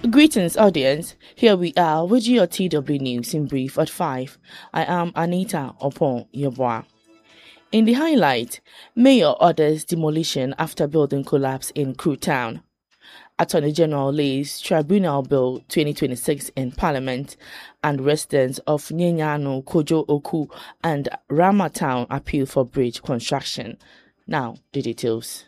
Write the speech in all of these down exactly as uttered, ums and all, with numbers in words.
Greetings, audience. Here we are with your T W News in brief at five. I am Anita Opon Yeboah. In the highlight, Mayor orders demolition after building collapse in Crew Town. Attorney General lays Tribunal Bill twenty twenty-six in Parliament, and residents of Nyenyano, Kojo Oku, and Rama Town appeal for bridge construction. Now, the details.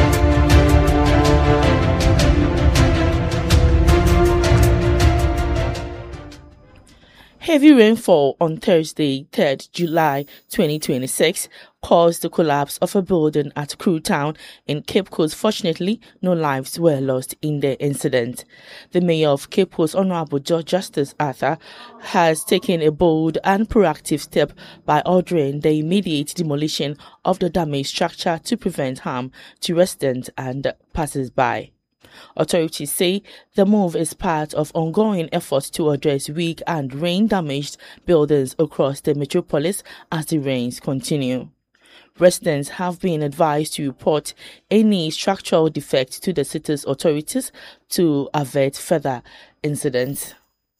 Heavy rainfall on Thursday, third July twenty twenty-six, caused the collapse of a building at Crew Town in Cape Coast. Fortunately, no lives were lost in the incident. The mayor of Cape Coast, Honorable George Justice Arthur, has taken a bold and proactive step by ordering the immediate demolition of the damaged structure to prevent harm to residents and passers-by. Authorities say the move is part of ongoing efforts to address weak and rain-damaged buildings across the metropolis as the rains continue. Residents have been advised to report any structural defect to the city's authorities to avert further incidents.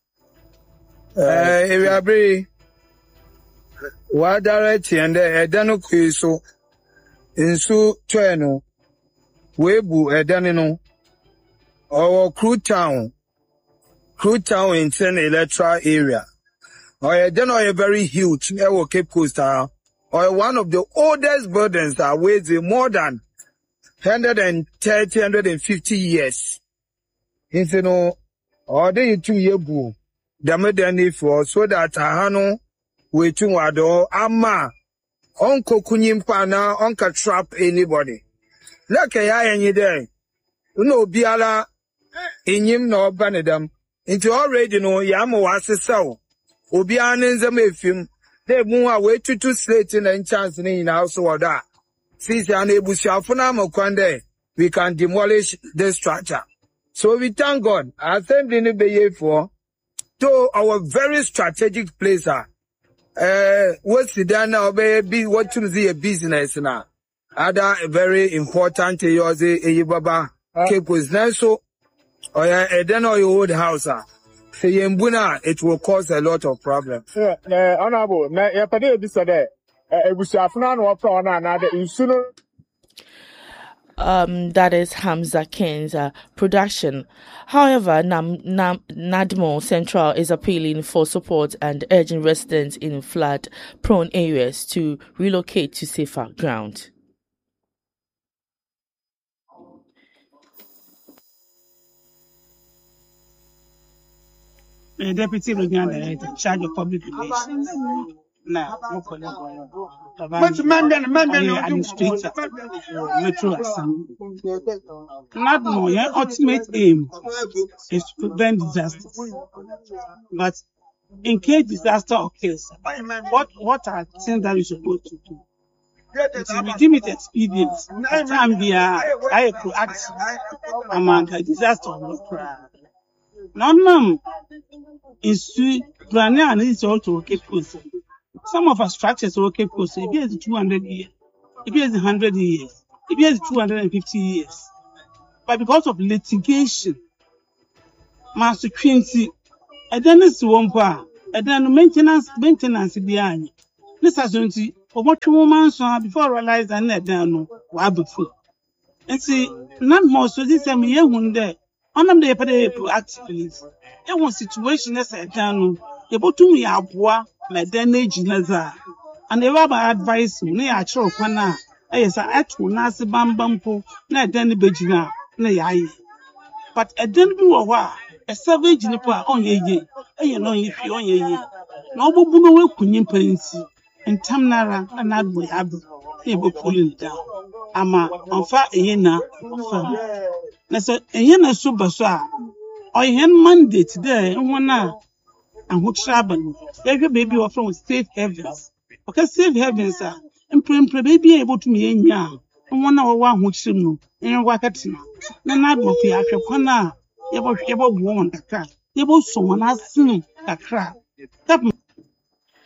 Uh, if you be what direct and edano kuiso insu tweno webu edanino or Crew Town, Crew Town in ten electoral area. Or then are very huge, near Cape Coast, or one of the oldest buildings that weighs more than one hundred thirty, one hundred fifty years. It's no, or they two year boo, the medani for so that Ahano, waiting wado, ama, uncle kunyim pana, uncle trap anybody. Like a eye any day. No biala. Inyim no banedam into already no yamu asesao obi anenza mefim they mu away to two slate and chance in house order since an ebusiafo na makwande we can demolish the structure. So we thank God assembly ni beye for to our very strategic place ah uh what's the now be what to see a business now other very important yours e baba Cape was now so. Oh yeah, and then all your old house, ah. Say Mbuna, it will cause a lot of problems. Yeah, uh, honorable. Na ya pade bisa de. Ebusiafuna no wapra ona another insuno. Um, that is Hamza Ken's uh, production. However, Nam, Nam, Nadmo Central is appealing for support and urging residents in flood-prone areas to relocate to safer ground. The Deputy Regional Director, charge of public relations. Now, but man, man, administrator, Metro Assembly. Not more, your ultimate aim is to prevent disaster. But in case disaster occurs, what what are things that we supposed to do? It is within its experience. At time we are I proactive among the disaster of the None is running and it's also Cape Coast. Some of our structures are Cape Coast. It is two hundred years, it is one hundred years, it is two hundred fifty years. But because of litigation, Master Quincy, and then it's one part, and then maintenance, maintenance behind. This has been for what two months before I realized that I don't know what before. And see, not more so this time, year one day. On them they pay proactively. There was situation as I done. They bought to me a bois, my damage naza. And they were by advice me a troll pana. Yes, I actual nasi bambampo, not any begina, nay. But I didn't do a while. A savage nipper on ye ye. And you know if you on ye ye. No bubu will kunim pensi. And Tamnara and Adboy Abu. They were pulling down. Ama on fire yena. Na so enye na so baso or hen mandate there wona aho traban ehwe baby of from safe heavens okay safe heavens a emprempre baby able to me enya wona wo wa ho chim no en wakati na na do fi ahwe kwana yebo yebo bo on kakra yebo so wona sinu kakra.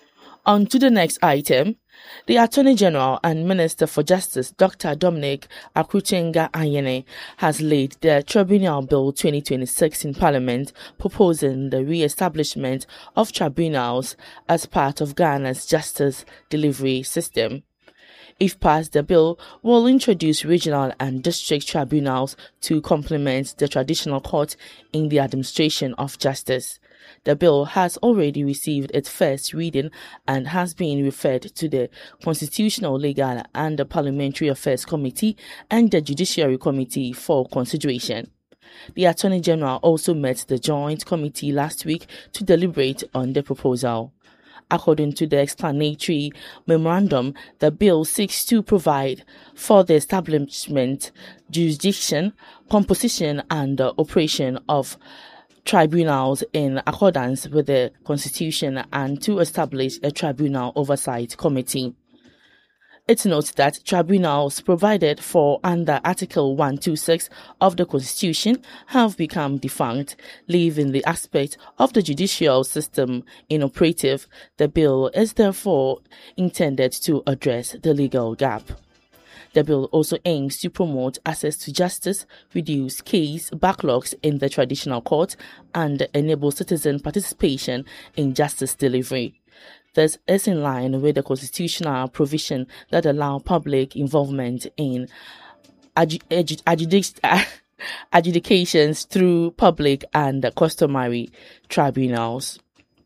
On to the next item. The Attorney General and Minister for Justice, Doctor Dominic Akruchenga Anyene, has laid the Tribunal Bill twenty twenty-six in Parliament, proposing the re-establishment of tribunals as part of Ghana's justice delivery system. If passed, the bill will introduce regional and district tribunals to complement the traditional court in the administration of justice. The bill has already received its first reading and has been referred to the Constitutional, Legal and the Parliamentary Affairs Committee and the Judiciary Committee for consideration. The Attorney General also met the Joint Committee last week to deliberate on the proposal. According to the explanatory memorandum, the bill seeks to provide for the establishment, jurisdiction, composition and uh, operation of tribunals in accordance with the Constitution and to establish a Tribunal Oversight Committee. It notes that tribunals provided for under Article one twenty-six of the Constitution have become defunct, leaving the aspect of the judicial system inoperative. The bill is therefore intended to address the legal gap. The bill also aims to promote access to justice, reduce case backlogs in the traditional court, and enable citizen participation in justice delivery. This is in line with the constitutional provision that allow public involvement in adjudic- adjudications through public and customary tribunals.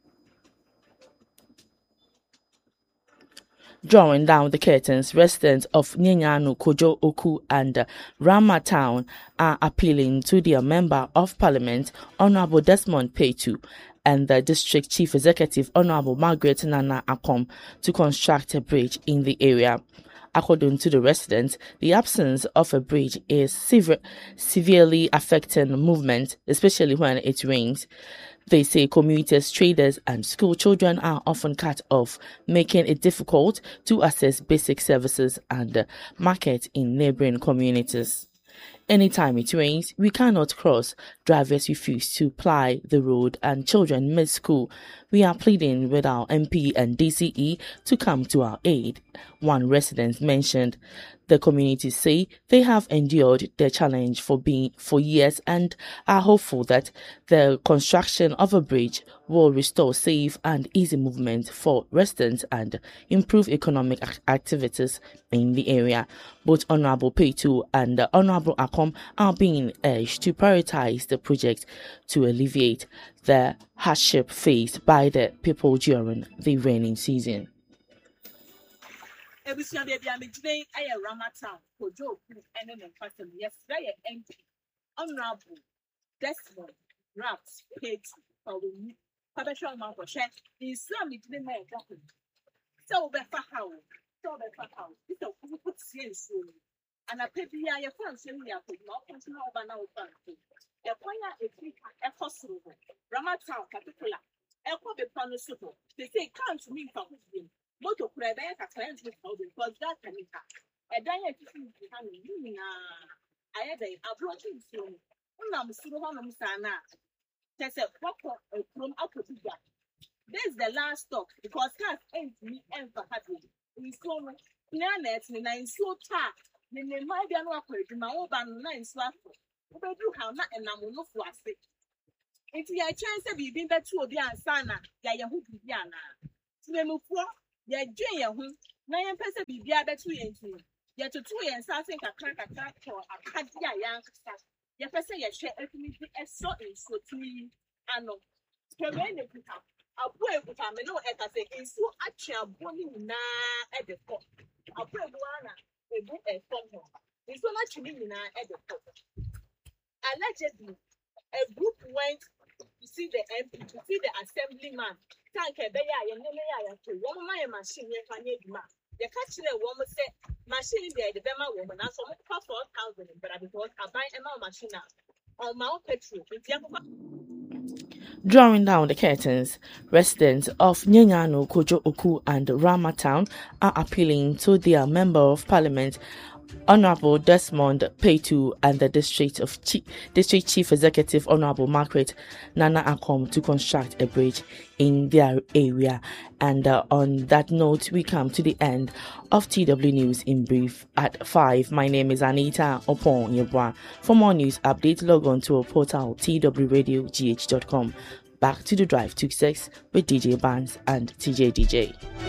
Drawing down the curtains, residents of Nyanyano, Kojo Oku and Rama Town are appealing to their Member of Parliament, Honorable Desmond Petu, and the District Chief Executive, Honorable Margaret Nana Akom, to construct a bridge in the area. According to the residents, the absence of a bridge is sever- severely affecting movement, especially when it rains. They say commuters, traders, and school children are often cut off, making it difficult to access basic services and market in neighboring communities. Anytime it rains, we cannot cross. Drivers refuse to ply the road and children miss school. We are pleading with our M P and D C E to come to our aid, one resident mentioned. The community say they have endured the challenge for being for years and are hopeful that the construction of a bridge will restore safe and easy movement for residents and improve economic activities in the area. Both Honorable Petu and Honorable Akom are being urged to prioritize the project to alleviate the hardship faced by the people during the rainy season. Ebusua baby am today I Rama Town Kojo Oku and then person yes very M P Honorable Desmond Raps paid for we Pabasha man for share Islam today na exactly so be fa how so be fa how this of put see so and a paper ya your friend say we are for no continue over now fan e kwanya e fi e kosoro Rama Town particular e ko be plan so they say can't mean for who moto kura ebe ka client with how because that can make a danya to see the hand you na aye dey approaching so una musuru ho no musana tese poko from akotiga this is the last stop because cars ain't me and for happy we so no planet ni na so ta ni ne mai bia no akwaduma wo ba no na so afo wo be du ha na enam no fo ase enti ya chance bibi betu obi ansa na ya ye hu bibi ana tinemufuo ye dwen ye hu na ye pese bibia betu ye nti ye tutu ye nsa se kakra kakra to akadi a ya nkasa ye pese ye hwe afimiti eso enso tui ano kebe ne kuta abu ekuta me no eta se enso atwe abo ni na edefo abu ebu ana ebu efo ho enso na twe ni na edefo allegedly a group went to see the M P, to see the assemblyman. Thank you, Beya, and Nelia, to one my machine, you can need ma. The catch the woman said, machine there, the Bema woman, and so for four thousand, but I because I buy a more machine on Mount Petrol. Drawing down the curtains, residents of Nyanyano, Kojo Oku and Rama Town are appealing to their Member of Parliament, Honorable Desmond Paytu and the District of Chief, District Chief Executive Honorable Margaret Nana Akom to construct a bridge in their area. And uh, on that note, we come to the end of T W News in Brief at five. My name is Anita Opon Yebwa. For more news updates, log on to our portal t w radio g h dot com. Back to the drive to six with D J Barnes and T J D J.